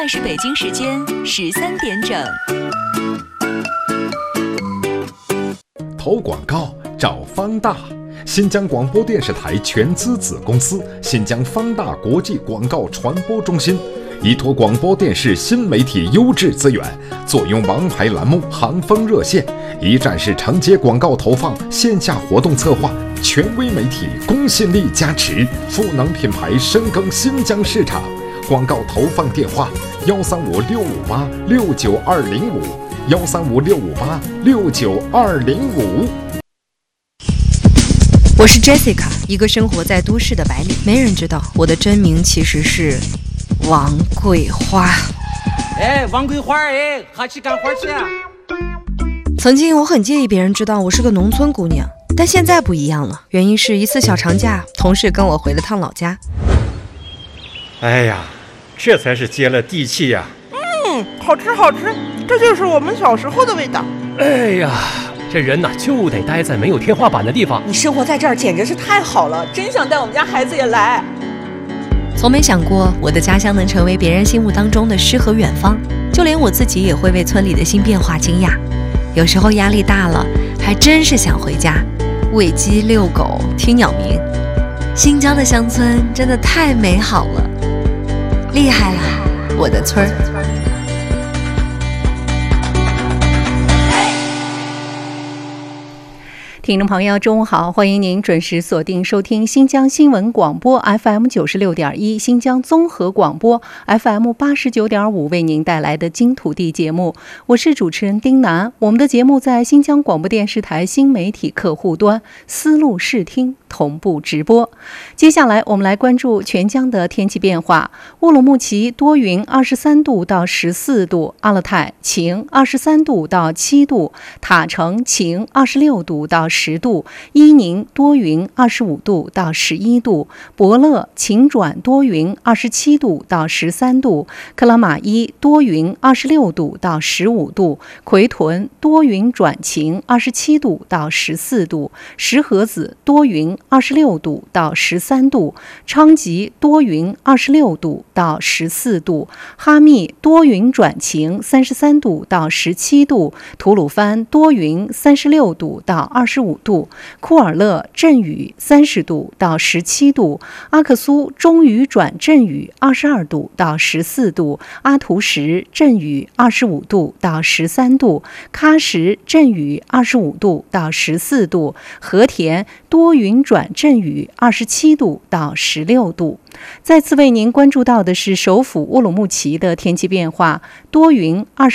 现在是北京时间13点整。 投广告找方大，新疆广播电视台全资子公司新疆方大国际广告传播中心，依托广播电视新媒体优质资源，坐拥王牌栏目行风热线，一站式承接广告投放、线下活动策划，权威媒体公信力加持，赋能品牌深耕新疆市场。广告投放电话：13565865205，13565869205。 我是 Jessica， 一个生活在都市的白领，没人知道我的真名其实是王桂花。 哎，王桂花，哎，哈去干活去啊！ 曾经我很介意别人知道我是个农村姑娘，但现在不一样了。原因是一次小长假，同事跟我回了趟老家。 哎呀，这才是接了地气呀！ 好吃好吃，这就是我们小时候的味道。 哎呀，这人呐就得待在没有天花板的地方。 你生活在这儿简直是太好了，真想带我们家孩子也来。 从没想过我的家乡能成为别人心目当中的诗和远方，就连我自己也会为村里的新变化惊讶。有时候压力大了，还真是想回家，喂鸡遛狗听鸟鸣。新疆的乡村真的太美好了，厉害了我的村儿。 听众朋友中午好，欢迎您准时锁定收听新疆新闻广播 FM 96.1，新疆综合广播 FM 89.5为您带来的金土地节目，我是主持人丁楠。我们的节目在新疆广播电视台新媒体客户端丝路视听同步直播。接下来我们来关注全疆的天气变化。乌鲁木齐多云23度到14度，阿勒泰晴23度到7度，塔城晴26度到10度，伊宁多云25度到11度，博乐晴转多云27度到13度，克拉玛依多云26度到15度，奎屯多云转晴27度到14度，石河子多云26度到13度，昌吉多云26度到14度，哈密多云转晴33度到17度，吐鲁番多云36度到25度，库尔勒阵雨30度到17度，阿克苏中雨转阵雨22度到14度，阿图什阵雨25度到13度，喀什阵雨25度到14度，和田多云转阵雨27度到16度。再次为您关注到的是首府乌鲁木齐的天气变化，多云